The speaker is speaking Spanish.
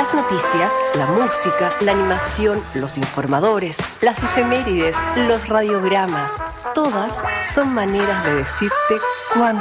Las noticias, la música, la animación, los informadores, las efemérides, los radiogramas, todas son maneras de decirte cuánto